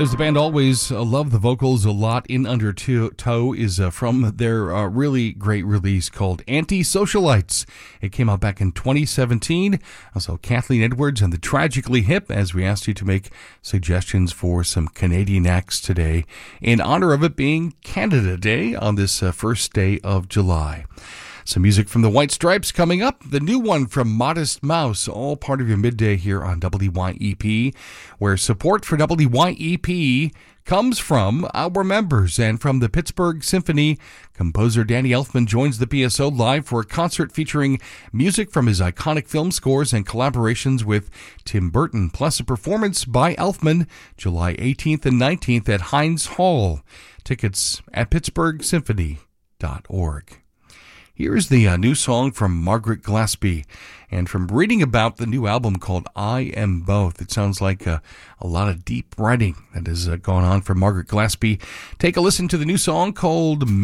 There's the band Always. Love the vocals a lot. In Undertow is from their really great release called Anti-Socialites. It came out back in 2017. Also, Kathleen Edwards and the Tragically Hip, as we asked you to make suggestions for some Canadian acts today in honor of it being Canada Day on this first day of July. Some music from the White Stripes coming up. The new one from Modest Mouse, all part of your midday here on WYEP, where support for WYEP comes from our members and from the Pittsburgh Symphony. Composer Danny Elfman joins the PSO live for a concert featuring music from his iconic film scores and collaborations with Tim Burton, plus a performance by Elfman July 18th and 19th at Heinz Hall. Tickets at pittsburghsymphony.org. Here's the new song from Margaret Glaspie, and from reading about the new album called I Am Both, it sounds like a lot of deep writing that has gone on for Margaret Glaspie. Take a listen to the new song called